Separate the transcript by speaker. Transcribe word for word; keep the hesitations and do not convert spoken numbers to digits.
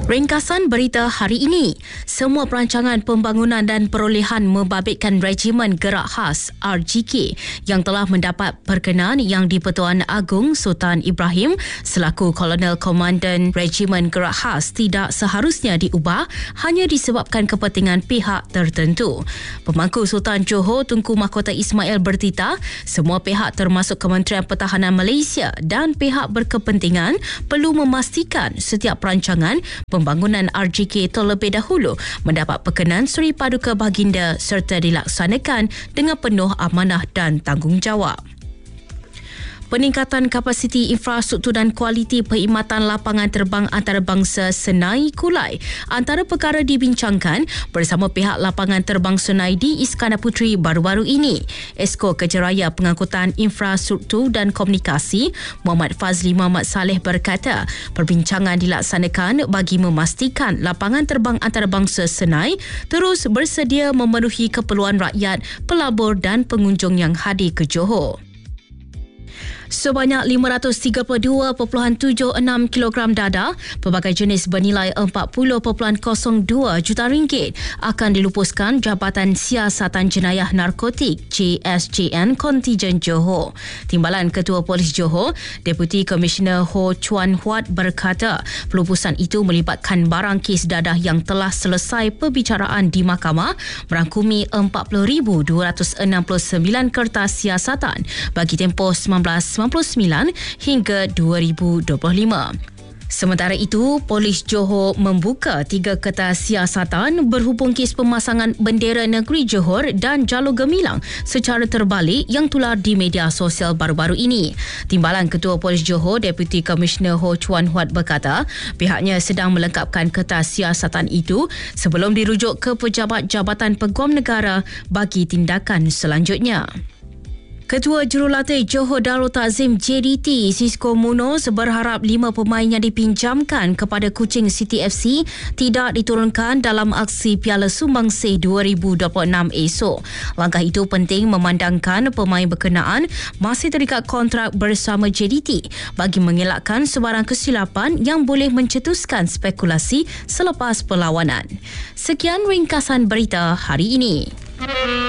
Speaker 1: Ringkasan berita hari ini. Semua perancangan pembangunan dan perolehan membabitkan Regimen Gerak Khas R G K yang telah mendapat perkenan Yang di-Pertuan Agong Sultan Ibrahim selaku Kolonel Komandan Regimen Gerak Khas tidak seharusnya diubah hanya disebabkan kepentingan pihak tertentu. Pemangku Sultan Johor Tunku Mahkota Ismail bertitah semua pihak termasuk Kementerian Pertahanan Malaysia dan pihak berkepentingan perlu memastikan setiap perancangan pembangunan R G K terlebih dahulu mendapat perkenan Seri Paduka Baginda serta dilaksanakan dengan penuh amanah dan tanggungjawab. Peningkatan kapasiti infrastruktur dan kualiti perkhidmatan lapangan terbang antarabangsa Senai Kulai antara perkara dibincangkan bersama pihak lapangan terbang Senai di Iskandar Puteri baru-baru ini. Esko Kejaraya Pengangkutan Infrastruktur dan Komunikasi Muhammad Fazli Muhammad Saleh berkata, perbincangan dilaksanakan bagi memastikan lapangan terbang antarabangsa Senai terus bersedia memenuhi keperluan rakyat, pelabur dan pengunjung yang hadir ke Johor. Sebanyak lima ratus tiga puluh dua perpuluhan tujuh enam kilogram dadah pelbagai jenis bernilai empat puluh perpuluhan kosong dua juta ringgit akan dilupuskan Jabatan Siasatan Jenayah Narkotik J S J N Kontijen Johor. Timbalan Ketua Polis Johor, Deputi Komisioner Ho Chuan Huat berkata, pelupusan itu melibatkan barang kes dadah yang telah selesai perbicaraan di mahkamah merangkumi empat puluh ribu dua ratus enam puluh sembilan kertas siasatan bagi tempoh sembilan belas sembilan puluh sembilan hingga dua ribu dua puluh lima. Sementara itu, Polis Johor membuka tiga kertas siasatan berhubung kes pemasangan bendera negeri Johor dan jalur gemilang secara terbalik yang tular di media sosial baru-baru ini. Timbalan Ketua Polis Johor, Deputi Komisioner Ho Chuan Huat berkata, pihaknya sedang melengkapkan kertas siasatan itu sebelum dirujuk ke Pejabat Jabatan Peguam Negara bagi tindakan selanjutnya. Ketua Jurulatih Johor Darul Takzim J D T Sisko Munoz berharap lima pemain yang dipinjamkan kepada Kuching City F C tidak diturunkan dalam aksi Piala Sumbangsih dua ribu dua puluh enam esok. Langkah itu penting memandangkan pemain berkenaan masih terikat kontrak bersama J D T bagi mengelakkan sebarang kesilapan yang boleh mencetuskan spekulasi selepas perlawanan. Sekian ringkasan berita hari ini.